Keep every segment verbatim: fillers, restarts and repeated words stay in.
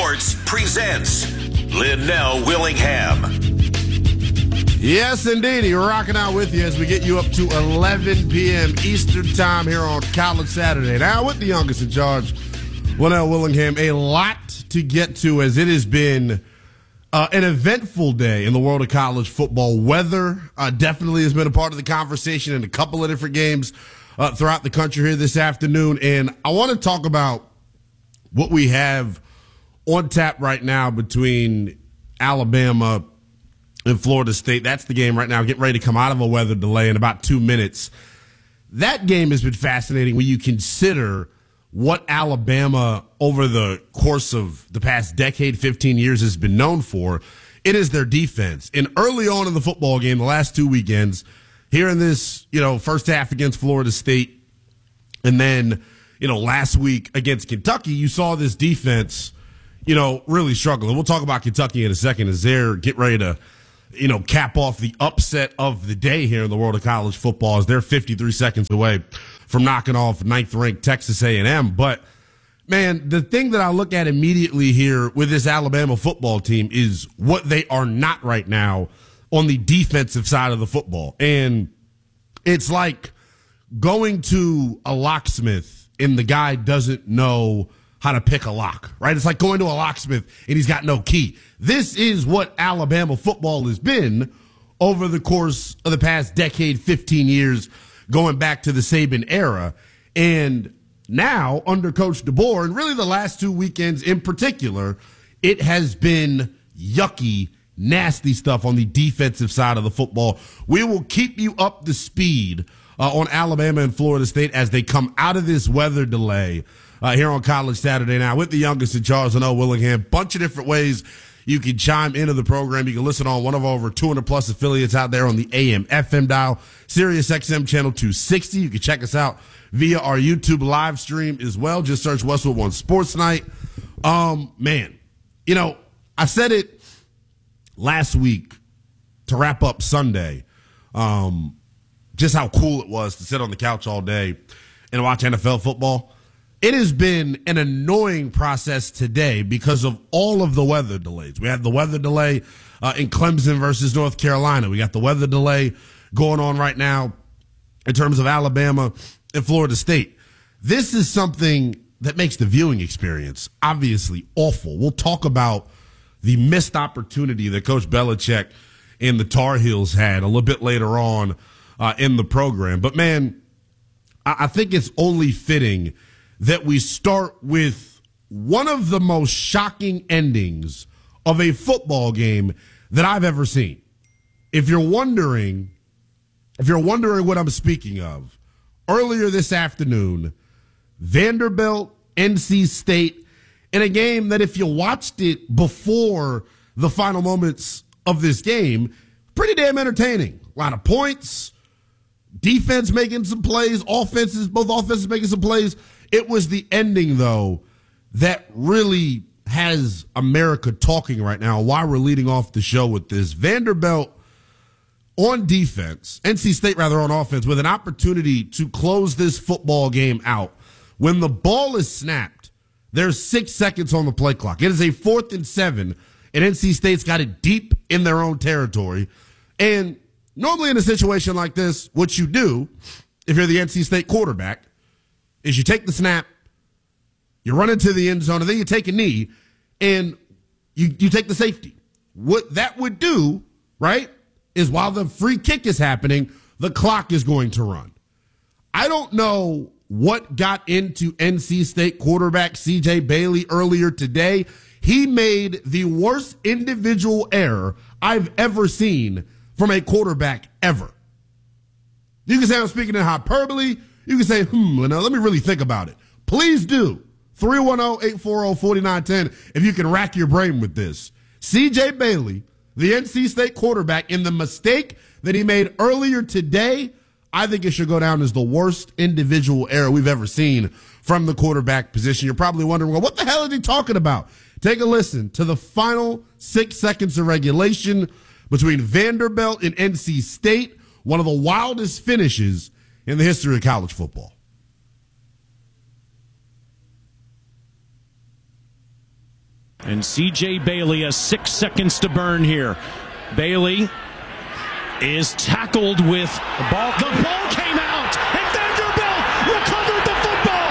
Sports presents Linnell Willingham. Yes, indeed. You're rocking out with you as we get you up to eleven p.m. Eastern Time here on College Saturday. Now, with the youngest in charge, Linnell Willingham, a lot to get to as it has been uh, an eventful day in the world of college football. Weather uh, definitely has been a part of the conversation in a couple of different games uh, throughout the country here this afternoon. And I want to talk about what we have on tap right now between Alabama and Florida State. That's the game right now, getting ready to come out of a weather delay in about two minutes. That game has been fascinating when you consider what Alabama over the course of the past decade, fifteen years, has been known for. It is their defense. And early on in the football game, the last two weekends, here in this, you know, first half against Florida State, and then, you know, last week against Kentucky, you saw this defense, you know, really struggle. And we'll talk about Kentucky in a second as they're getting ready to, you know, cap off the upset of the day here in the world of college football as they're fifty-three seconds away from knocking off ninth-ranked Texas A and M. But, man, the thing that I look at immediately here with this Alabama football team is what they are not right now on the defensive side of the football. And it's like going to a locksmith and the guy doesn't know how to pick a lock, right? It's like going to a locksmith and he's got no key. This is what Alabama football has been over the course of the past decade, fifteen years, going back to the Saban era. And now, under Coach DeBoer, and really the last two weekends in particular, it has been yucky, nasty stuff on the defensive side of the football. We will keep you up to speed uh, on Alabama and Florida State as they come out of this weather delay uh, here on College Saturday Now with the youngest in charge, Linnell Willingham. Bunch of different ways you can chime into the program. You can listen on one of our over two hundred plus affiliates out there on the A M F M dial, Sirius X M channel two sixty. You can check us out via our YouTube live stream as well. Just search Westwood One Sports Night. Um, man, you know, I said it last week to wrap up Sunday, um, just how cool it was to sit on the couch all day and watch N F L football. It has been an annoying process today because of all of the weather delays. We had the weather delay uh, in Clemson versus North Carolina. We got the weather delay going on right now in terms of Alabama and Florida State. This is something that makes the viewing experience obviously awful. We'll talk about the missed opportunity that Coach Belichick and the Tar Heels had a little bit later on uh, in the program. But, man, I, I think it's only fitting that we start with one of the most shocking endings of a football game that I've ever seen. If you're wondering, if you're wondering what I'm speaking of, earlier this afternoon, Vanderbilt, N C State, in a game that if you watched it before the final moments of this game, pretty damn entertaining. A lot of points, defense making some plays, offenses, both offenses making some plays. It was the ending, though, that really has America talking right now. Why we're leading off the show with this. Vanderbilt on defense, N C State rather on offense, with an opportunity to close this football game out. When the ball is snapped, there's six seconds on the play clock. It is a fourth and seven, and N C State's got it deep in their own territory. And normally in a situation like this, what you do, if you're the N C State quarterback, is you take the snap, you run into the end zone, and then you take a knee, and you, you take the safety. What that would do, right, is while the free kick is happening, the clock is going to run. I don't know what got into N C State quarterback C J Bailey earlier today. He made the worst individual error I've ever seen from a quarterback ever. You can say I'm speaking in hyperbole. You can say, hmm, Linnell, let me really think about it. Please do. three one zero, eight four zero, four nine one zero if you can rack your brain with this. C J Bailey, the N C State quarterback, in the mistake that he made earlier today, I think it should go down as the worst individual error we've ever seen from the quarterback position. You're probably wondering, well, what the hell is he talking about? Take a listen to the final six seconds of regulation between Vanderbilt and N C State, one of the wildest finishes in the history of college football. And C J Bailey has six seconds to burn here. Bailey is tackled with the ball. The ball came out, and Vanderbilt recovered the football.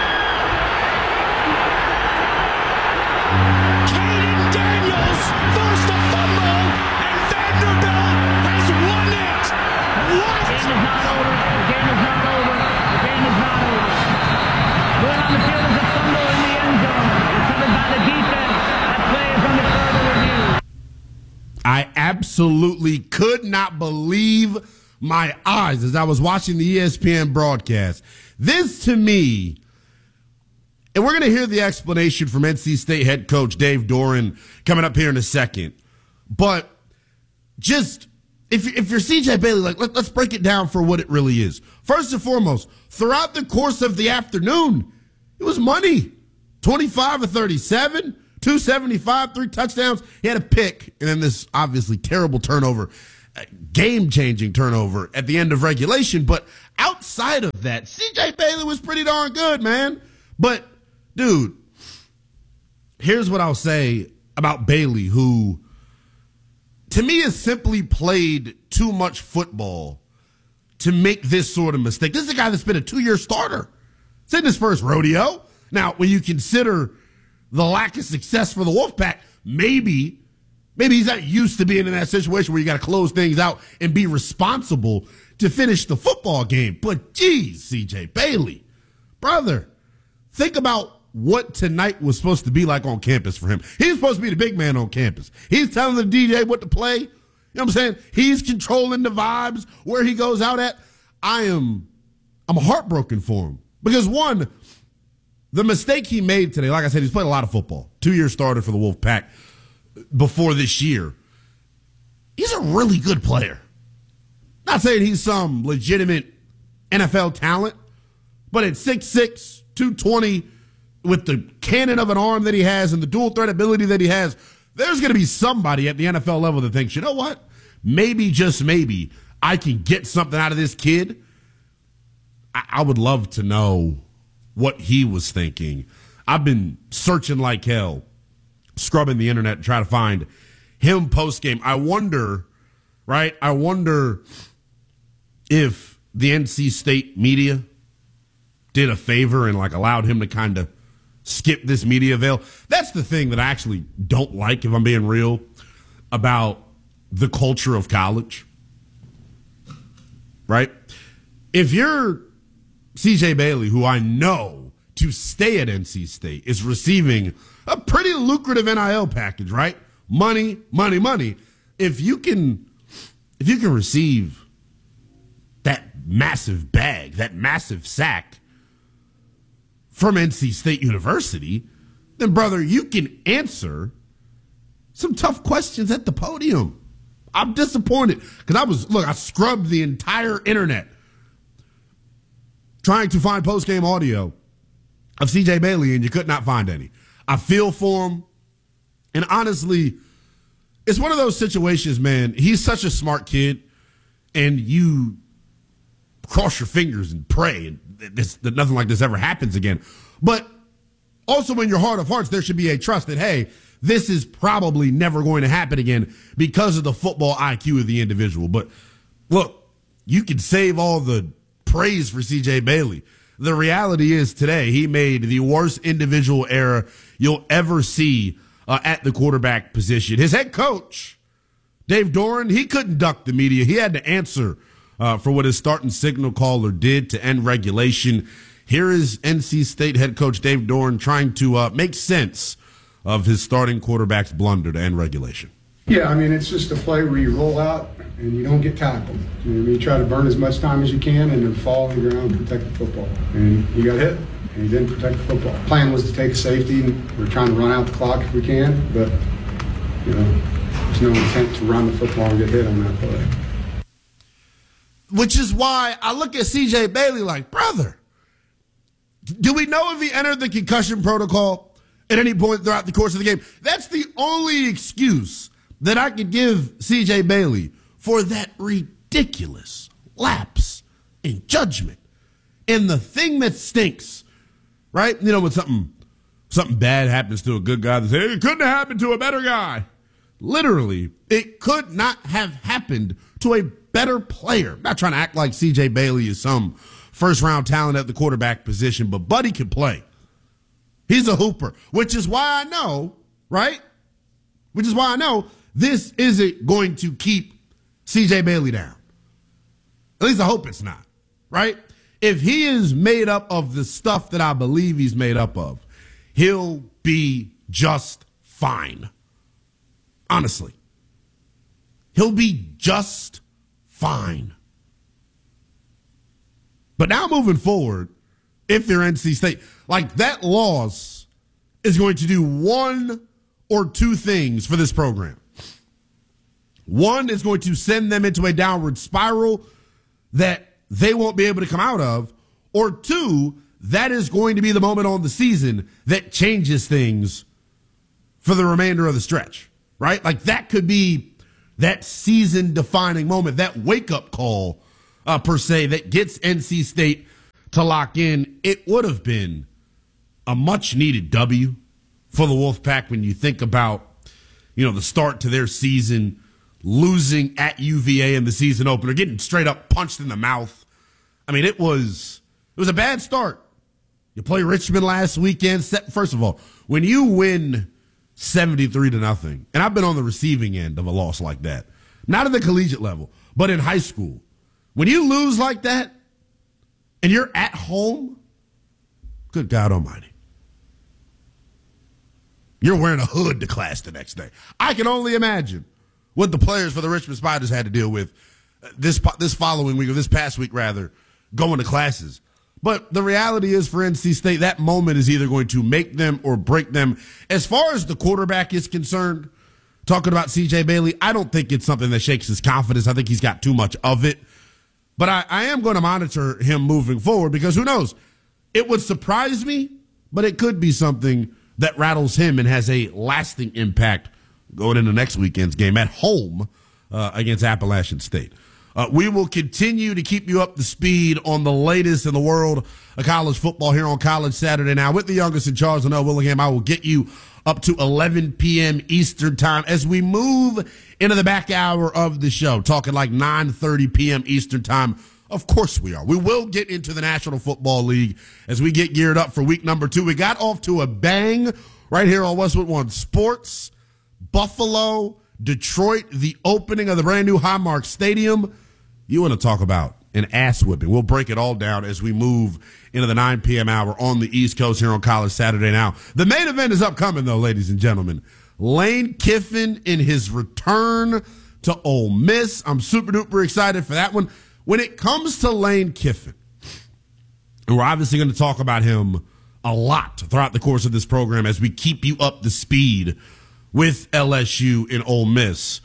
Caden Daniels forced a fumble, and Vanderbilt has won it. What? The game is not over. The game is not over. The game is not over. Going on the field is a fumble in the end zone. Recovered by the defense. That play is under further review. I absolutely could not believe my eyes as I was watching the E S P N broadcast. This, to me, and we're going to hear the explanation from N C State head coach Dave Doeren coming up here in a second. But just, if, if you're C J Bailey, like let, let's break it down for what it really is. First and foremost, throughout the course of the afternoon, it was money. twenty-five of thirty-seven. two seventy-five, three touchdowns. He had a pick, and then this obviously terrible turnover, game-changing turnover at the end of regulation. But outside of that, C J Bailey was pretty darn good, man. But, dude, here's what I'll say about Bailey, who, to me, has simply played too much football to make this sort of mistake. This is a guy that's been a two-year starter. It's in his first rodeo. Now, when you consider the lack of success for the Wolfpack, maybe, maybe he's not used to being in that situation where you got to close things out and be responsible to finish the football game. But geez, C J Bailey, brother, think about what tonight was supposed to be like on campus for him. He's supposed to be the big man on campus. He's telling the D J what to play. You know what I'm saying? He's controlling the vibes where he goes out at. I am, I'm heartbroken for him because one, the mistake he made today, like I said, he's played a lot of football. Two-year starter for the Wolfpack before this year. He's a really good player. Not saying he's some legitimate N F L talent, but at six six, two twenty, with the cannon of an arm that he has and the dual threat ability that he has, there's going to be somebody at the N F L level that thinks, you know what? Maybe, just maybe, I can get something out of this kid. I, I would love to know what he was thinking. I've been searching like hell, scrubbing the internet to try to find him post-game. I wonder, right? I wonder if the N C State media did a favor and like allowed him to kind of skip this media veil. That's the thing that I actually don't like, if I'm being real, about the culture of college, right? If you're C J Bailey, who I know to stay at N C State is receiving a pretty lucrative N I L package, right? Money, money, money. If you can, if you can receive that massive bag, that massive sack from N C State University, then brother, you can answer some tough questions at the podium. I'm disappointed because I was, look, I scrubbed the entire internet trying to find post-game audio of C J Bailey, and you could not find any. I feel for him. And honestly, it's one of those situations, man. He's such a smart kid, and you cross your fingers and pray and this, that nothing like this ever happens again. But also in your heart of hearts, there should be a trust that, hey, this is probably never going to happen again because of the football I Q of the individual. But look, you can save all the praise for C J Bailey. The reality is today he made the worst individual error you'll ever see uh, at the quarterback position. His head coach, Dave Doeren, he couldn't duck the media. He had to answer uh, for what his starting signal caller did to end regulation. Here is N C State head coach Dave Doeren trying to uh, make sense of his starting quarterback's blunder to end regulation. Yeah, I mean, it's just a play where you roll out and you don't get tackled. You know, you try to burn as much time as you can and then fall on the ground and protect the football. And you got hit, and you didn't protect the football. The plan was to take a safety, and we're trying to run out the clock if we can, but, you know, there's no intent to run the football and get hit on that play. Which is why I look at C J Bailey like, brother, do we know if he entered the concussion protocol at any point throughout the course of the game? That's the only excuse that I could give C J Bailey for that ridiculous lapse in judgment. And the thing that stinks, right? You know, when something something bad happens to a good guy, they say, it couldn't have happened to a better guy. Literally, it could not have happened to a better player. I'm not trying to act like C J Bailey is some first-round talent at the quarterback position, but Buddy can play. He's a hooper, which is why I know, right? Which is why I know this isn't going to keep C J Bailey down. At least I hope it's not, right? If he is made up of the stuff that I believe he's made up of, he'll be just fine. Honestly. He'll be just fine. But now moving forward, if they're N C State, like that loss is going to do one or two things for this program. One is going to send them into a downward spiral that they won't be able to come out of. Or two, that is going to be the moment on the season that changes things for the remainder of the stretch, right? Like that could be that season-defining moment, that wake-up call, uh, per se, that gets N C State to lock in. It would have been a much-needed W for the Wolfpack when you think about, you know, the start to their season, losing at U V A in the season opener, getting straight up punched in the mouth. I mean, it was it was a bad start. You play Richmond last weekend. First of all, when you win seventy-three to nothing, and I've been on the receiving end of a loss like that, not at the collegiate level, but in high school, when you lose like that and you're at home, good God almighty, you're wearing a hood to class the next day. I can only imagine what the players for the Richmond Spiders had to deal with this this following week, or this past week rather, going to classes. But the reality is for N C State, that moment is either going to make them or break them. As far as the quarterback is concerned, talking about C J Bailey, I don't think it's something that shakes his confidence. I think he's got too much of it. But I, I am going to monitor him moving forward because who knows? It would surprise me, but it could be something that rattles him and has a lasting impact going into next weekend's game at home uh, against Appalachian State. Uh, we will continue to keep you up to speed on the latest in the world of college football here on College Saturday Now. With the youngest in charge, Linnell Willingham, I will get you up to eleven p.m. Eastern time as we move into the back hour of the show, talking like nine thirty p.m. Eastern time. Of course we are. We will get into the National Football League as we get geared up for week number two. We got off to a bang right here on Westwood One Sports. Buffalo, Detroit, the opening of the brand new Highmark Stadium. You want to talk about an ass whipping. We'll break it all down as we move into the nine p.m. hour on the East Coast here on College Saturday Now. The main event is upcoming, though, ladies and gentlemen. Lane Kiffin in his return to Ole Miss. I'm super duper excited for that one. When it comes to Lane Kiffin, and we're obviously going to talk about him a lot throughout the course of this program as we keep you up to speed with L S U and Ole Miss.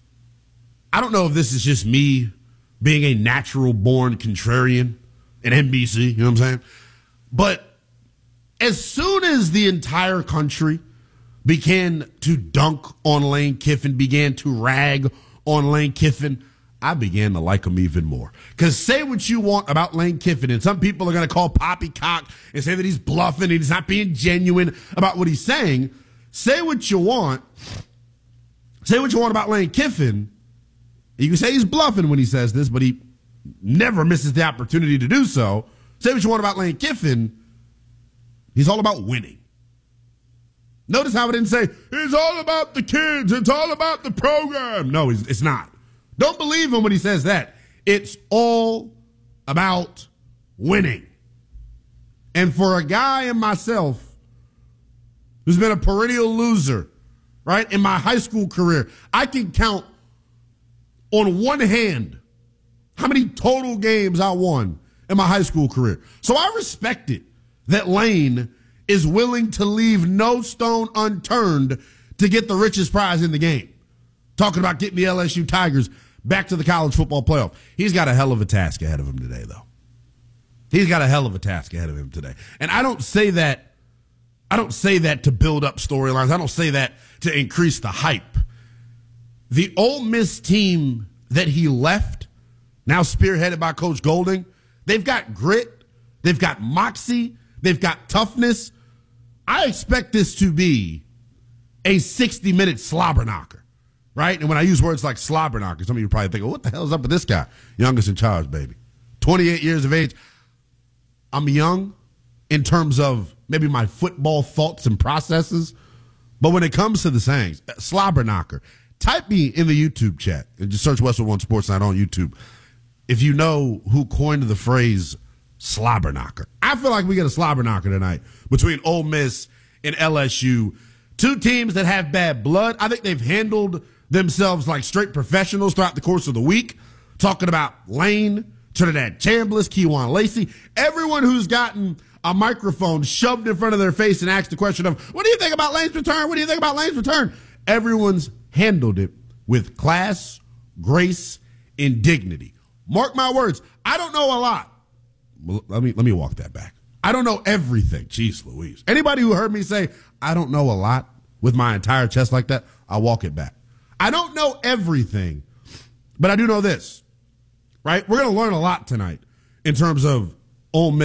I don't know if this is just me being a natural-born contrarian in N B C, you know what I'm saying? But as soon as the entire country began to dunk on Lane Kiffin, began to rag on Lane Kiffin, I began to like him even more. Because say what you want about Lane Kiffin, and some people are going to call poppycock and say that he's bluffing and he's not being genuine about what he's saying. Say what you want. Say what you want about Lane Kiffin. You can say he's bluffing when he says this, but he never misses the opportunity to do so. Say what you want about Lane Kiffin. He's all about winning. Notice how it didn't say, it's all about the kids. It's all about the program. No, it's not. Don't believe him when he says that. It's all about winning. And for a guy and myself who's been a perennial loser, right, in my high school career, I can count on one hand how many total games I won in my high school career. So I respect it that Lane is willing to leave no stone unturned to get the richest prize in the game. Talking about getting the L S U Tigers back to the college football playoff. He's got a hell of a task ahead of him today, though. He's got a hell of a task ahead of him today. And I don't say that, I don't say that to build up storylines. I don't say that to increase the hype. The Ole Miss team that he left, now spearheaded by Coach Golding, they've got grit, they've got moxie, they've got toughness. I expect this to be a sixty-minute slobber knocker, right? And when I use words like slobber knocker, some of you probably think, well, what the hell is up with this guy? Youngest in charge, baby. twenty-eight years of age. I'm young in terms of maybe my football thoughts and processes. But when it comes to the sayings, slobber knocker, type me in the YouTube chat and just search Westwood One Sports Night on YouTube if you know who coined the phrase slobber knocker. I feel like we get a slobber knocker tonight between Ole Miss and L S U. Two teams that have bad blood. I think they've handled themselves like straight professionals throughout the course of the week. Talking about Lane, Trinidad Chambliss, Kewan Lacey. Everyone who's gotten a microphone shoved in front of their face and asked the question of, what do you think about Lane's return? What do you think about Lane's return? Everyone's handled it with class, grace, and dignity. Mark my words, I don't know a lot. Well, let me let me walk that back. I don't know everything. Jeez Louise. Anybody who heard me say, I don't know a lot with my entire chest like that, I'll walk it back. I don't know everything, but I do know this, right? We're going to learn a lot tonight in terms of Ole Miss.